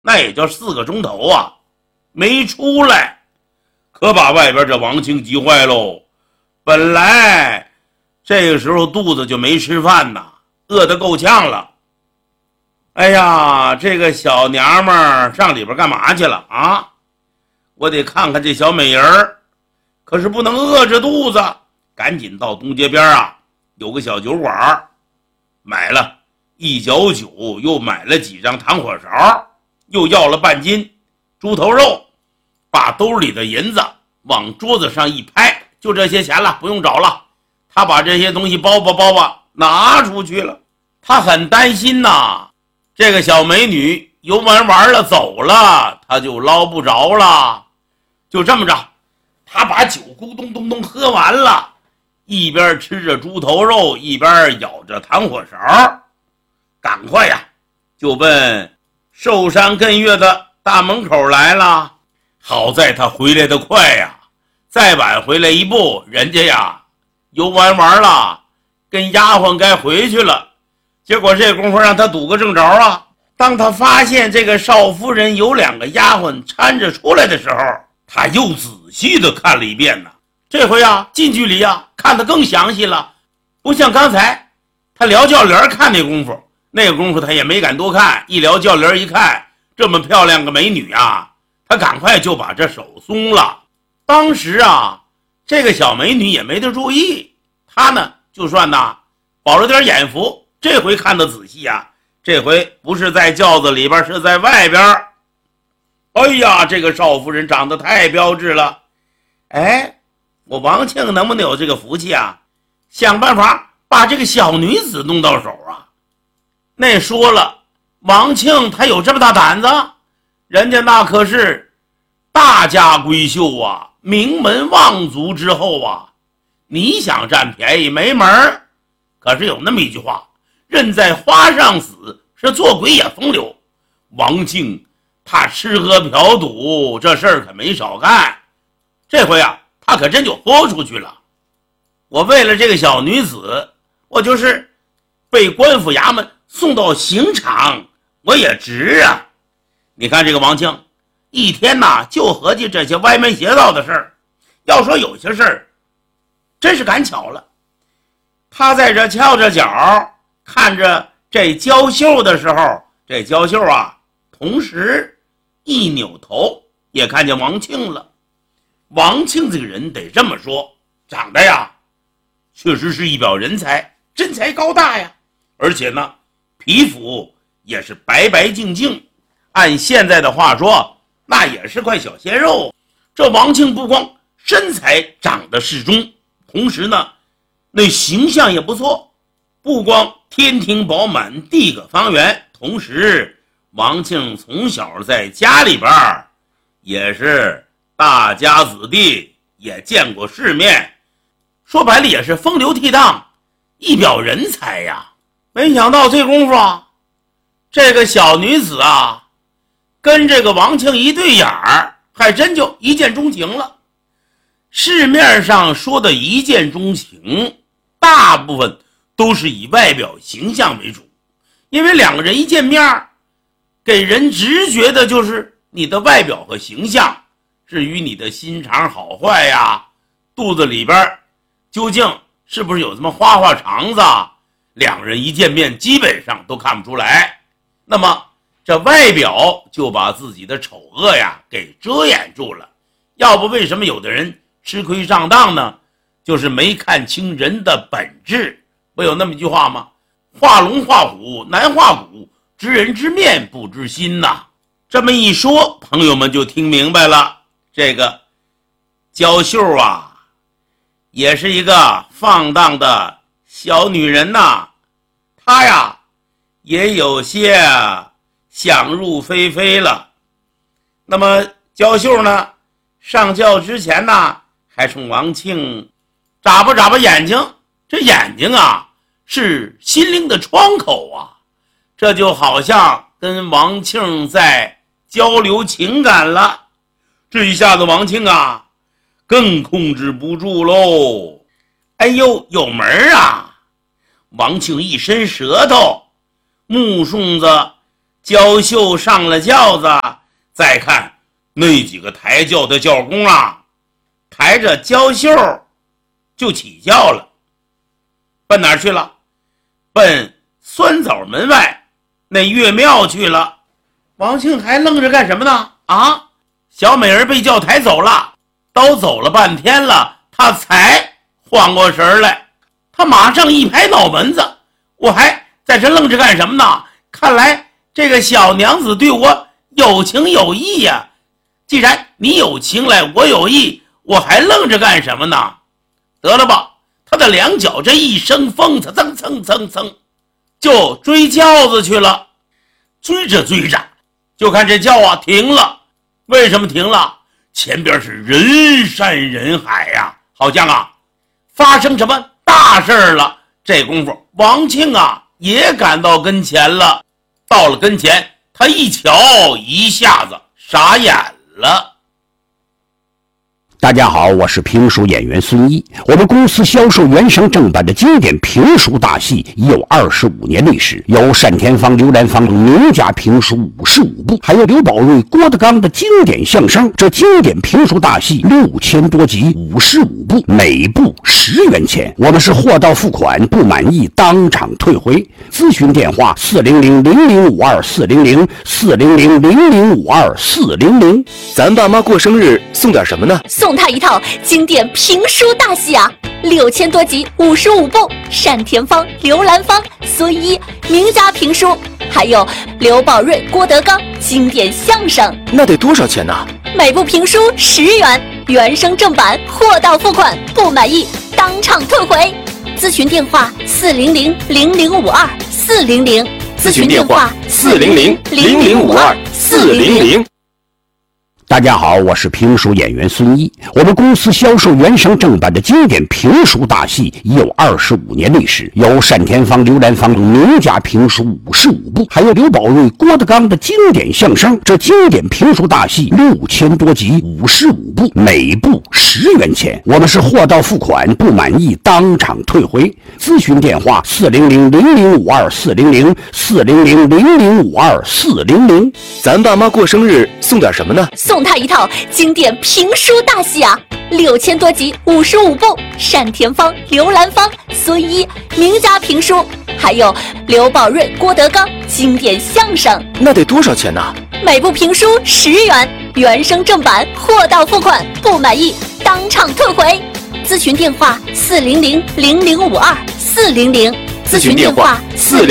那也就4个钟头啊，没出来，可把外边这王庆急坏喽。本来这个时候肚子就没吃饭呐，饿得够呛了。哎呀，这个小娘们儿上里边干嘛去了啊？我得看看这小美人儿，可是不能饿着肚子，赶紧到东街边啊，有个小酒馆，买了1角酒，又买了几张糖火勺，又要了半斤猪头肉，把兜里的银子往桌子上一拍，就这些钱了，不用找了。他把这些东西包吧拿出去了。他很担心呐，这个小美女游玩了走了，他就捞不着了。就这么着，他把酒咕咚咚咚喝完了，一边吃着猪头肉，一边咬着糖火勺，赶快呀就奔寿山艮岳的大门口来了。好在他回来的快呀，再晚回来一步，人家呀游玩了，跟丫鬟该回去了。结果这功夫让他赌个正着啊。当他发现这个少夫人有2个丫鬟搀着出来的时候，他又仔细的看了一遍呢。这回啊近距离啊看得更详细了，不像刚才他撩轿帘看那功夫他也没敢多看，一撩轿帘一看这么漂亮个美女啊，他赶快就把这手松了。当时啊这个小美女也没得注意，他呢就算呐保了点眼福，这回看得仔细啊，这回不是在轿子里边，是在外边。哎呀，这个少夫人长得太标致了。哎，我王庆能不能有这个福气啊，想办法把这个小女子弄到手啊。那说了，王庆他有这么大胆子，人家那可是大家闺秀啊，名门望族之后啊，你想占便宜没门儿。可是有那么一句话，人在花上死，是做鬼也风流。王庆他吃喝嫖赌这事儿可没少干，这回啊他可真就豁出去了。我为了这个小女子，我就是被官府衙门送到刑场，我也值啊。你看这个王庆一天呐就合计这些歪门邪道的事儿，要说有些事儿真是赶巧了。他在这翘着脚看着这娇绣的时候，这娇绣啊同时一扭头也看见王庆了。王庆这个人得这么说，长得呀确实是一表人才，身材高大呀，而且呢皮肤也是白白净净，按现在的话说那也是块小鲜肉。这王庆不光身材长得适中，同时呢那形象也不错，不光天庭饱满地阁方圆，同时王庆从小在家里边也是大家子弟，也见过世面，说白了也是风流倜傥，一表人才呀。没想到这功夫啊，这个小女子啊跟这个王庆一对眼儿，还真就一见钟情了。市面上说的一见钟情，大部分都是以外表形象为主，因为2个人一见面，给人直觉的就是你的外表和形象，至于你的心肠好坏呀，肚子里边究竟是不是有什么花花肠子，2人一见面基本上都看不出来。那么这外表就把自己的丑恶呀给遮掩住了，要不为什么有的人吃亏上当呢？就是没看清人的本质。不有那么一句话吗？画龙画虎难画骨，知人知面不知心呐。这么一说，朋友们就听明白了，这个娇绣啊也是一个放荡的小女人呐，她呀也有些想入非非了。那么娇绣呢上轿之前呢，还冲王庆眨巴眼睛，这眼睛啊是心灵的窗口啊，这就好像跟王庆在交流情感了。这一下子王庆啊更控制不住喽。哎呦有门啊，王庆一伸舌头，目送着焦秀上了轿子，再看那几个抬轿的轿工啊，抬着焦秀就起轿了。奔哪儿去了？奔酸枣门外那岳庙去了。王庆还愣着干什么呢？啊，小美人被轿抬走了，都走了半天了，他才缓过神来。他马上一拍脑门子，我还在这愣着干什么呢？看来这个小娘子对我有情有义呀。既然你有情来，我有意，我还愣着干什么呢？得了吧，他的两脚这一声风，他蹭蹭蹭蹭就追轿子去了。追着追着，就看这轿啊停了。为什么停了？前边是人山人海呀，好像啊发生什么大事了。这功夫王庆啊也赶到跟前了。到了跟前，他一瞧，一下子傻眼了。 大家好，我是评书演员孙一。我们公司销售原声正版的经典评书大戏已有25年历史，有单田芳、刘兰芳名家评书55部，还有刘宝瑞、郭德纲的经典相声。这经典评书大戏6000多集，55部，每部10元钱。我们是货到付款，不满意当场退回。咨询电话400-0052-400，400-0052-400。 咱爸妈过生日送点什么呢？ 送他一套经典评书大戏啊，6000多集，55部，单田芳、刘兰芳、孙一名家评书，还有刘宝瑞、郭德纲经典相声。 那得多少钱呢？ 每部评书10元，原声正版，货到付款，不满意当场退回。咨询电话400-0052-400， 咨询电话400-0052-400。 大家好，我是评书演员孙一。我们公司销售原声正版的经典评书大戏已有25年历史，有单田芳、刘兰芳名家评书55部，还有刘宝瑞、郭德纲的经典相声。这经典评书大戏6000多集，55部，每部10元钱。我们是货到付款，不满意当场退回。咨询电话400-0052-400， 400-0052-400。 咱爸妈过生日送点什么呢？ 送他一套经典评书大戏啊，6000多集，55部，单田芳、刘兰芳、孙一名家评书，还有刘宝瑞、郭德纲经典相声。 那得多少钱呢？ 每部评书10元，原声正版，货到付款，不满意当场退回。咨询电话400-0052-400， 咨询电话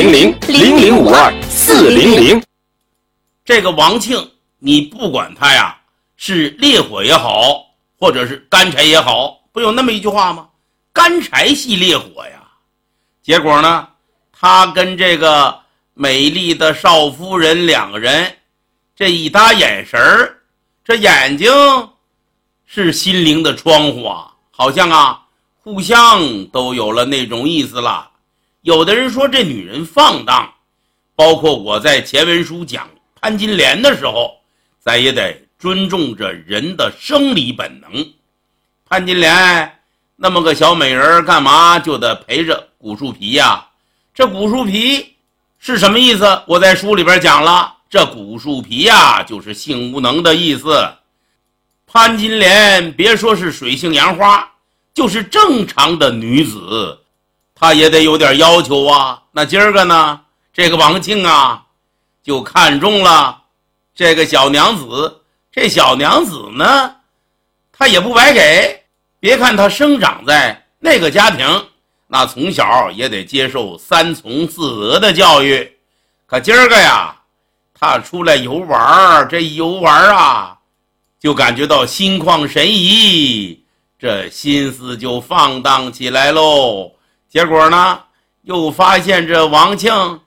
400-0052-400。 这个王庆，你不管他呀是烈火也好，或者是干柴也好，不有那么一句话吗？干柴系烈火呀。结果呢，他跟这个美丽的少夫人两个人这一搭眼神儿，这眼睛是心灵的窗户啊，好像啊互相都有了那种意思了。有的人说这女人放荡，包括我在前文书讲潘金莲的时候，咱也得尊重着人的生理本能。潘金莲那么个小美人干嘛就得陪着古树皮呀？这古树皮是什么意思？我在书里边讲了，这古树皮呀就是性无能的意思。潘金莲别说是水性杨花，就是正常的女子她也得有点要求啊。那今儿个呢，这个王庆啊就看中了这个小娘子。这小娘子呢，她也不白给。别看她生长在那个家庭，那从小也得接受3从4德的教育。可今儿个呀，她出来游玩，这一游玩啊，就感觉到心旷神怡，这心思就放荡起来喽。结果呢，又发现这王庆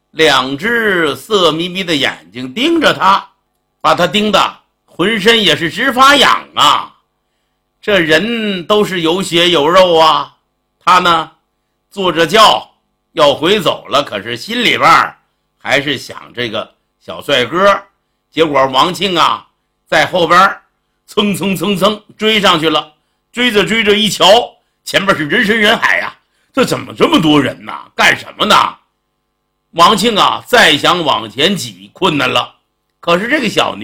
2只色眯眯的眼睛盯着他，把他盯得浑身也是直发痒啊。这人都是有血有肉啊，他呢坐着轿要回走了，可是心里边还是想这个小帅哥。结果王庆啊在后边蹭蹭蹭蹭追上去了。追着追着一瞧，前边是人山人海啊，这怎么这么多人呢？干什么呢？ 王庆啊，再想往前挤困难了。可是这个小